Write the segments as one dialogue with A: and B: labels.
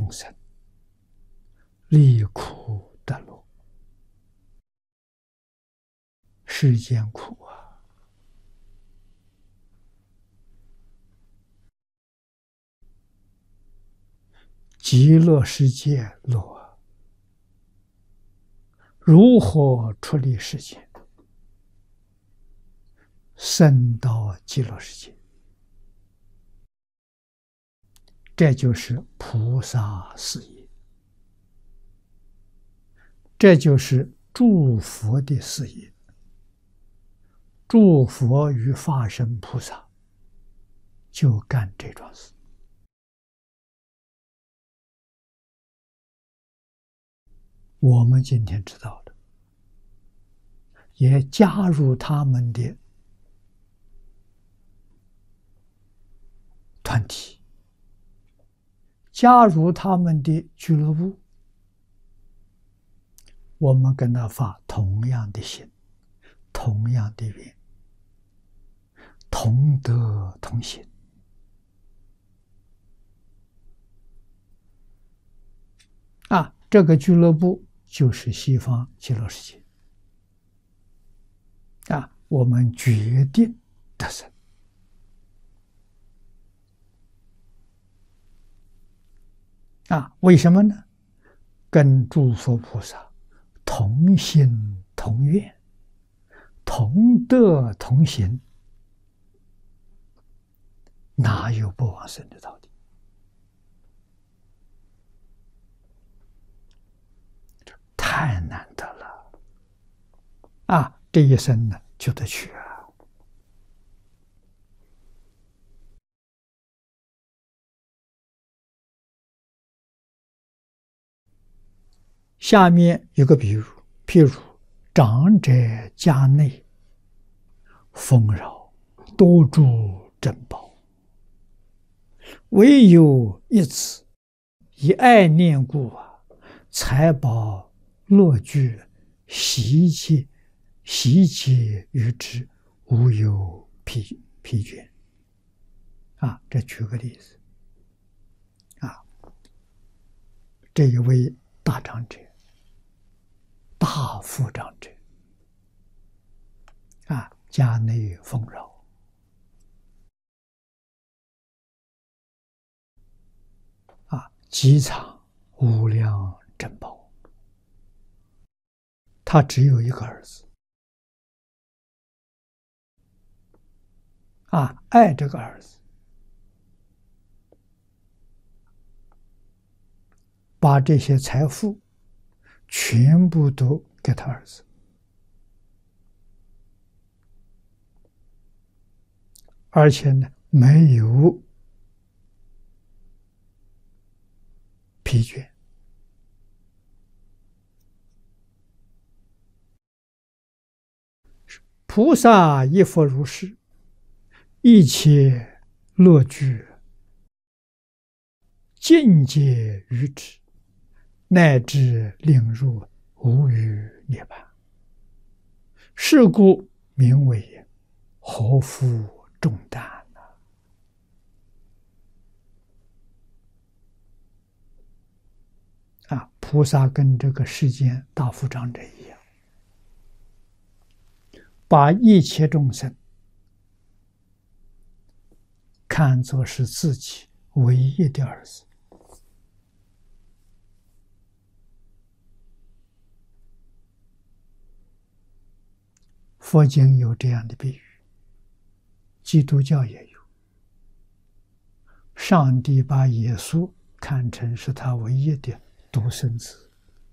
A: 众生离苦得乐。世间苦啊，极乐世界乐，如何出离世界，升到极乐世界？这就是菩萨事业，这就是诸佛的事业。诸佛与法身菩萨就干这桩事。我们今天知道的，也加入他们的团体，加入他们的俱乐部，我们跟他发同样的心，同样的愿，同德同心。这个俱乐部就是西方极乐世界。我们决定得生。为什么呢？跟诸佛菩萨同心同愿，同德同行，哪有不往生的道理？太难得了这一生呢就得去下面有个比如，譬如长者家内丰饶，多诸珍宝，唯有一子，以爱念故财宝乐具习皆于之，无有疲倦。这举个例子这一位大长者，大富长者家内丰饶，积藏无量珍宝。他只有一个儿子爱这个儿子，把这些财富全部都给他儿子，而且呢没有疲倦。菩萨亦复如是，一切乐具尽皆于之，乃至令入无余涅槃。是故名为何负重担菩萨跟这个世间大富长者一样，把一切众生看作是自己唯一的儿子。佛经有这样的比喻，基督教也有。上帝把耶稣看成是他唯一的独生子，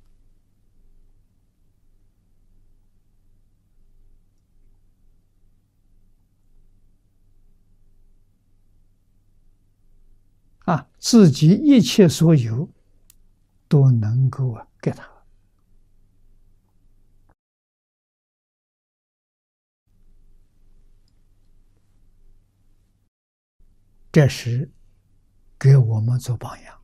A: 自己一切所有都能够给他。这是给我们做榜样。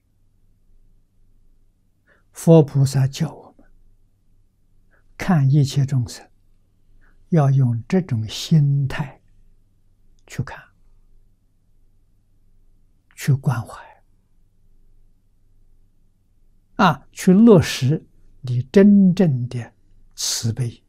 A: 佛菩萨教我们看一切众生，要用这种心态去看，去关怀。 去落实你真正的慈悲